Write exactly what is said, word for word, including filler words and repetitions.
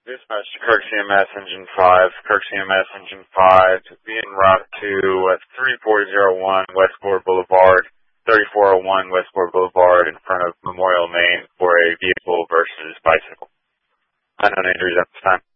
Dispatch to Kirk C M S Engine five. Kirk C M S Engine five to be en route to uh, thirty-four oh one Westport Boulevard, thirty-four oh one Westport Boulevard in front of Memorial, Maine for a vehicle versus bicycle. Unknown injuries at this time.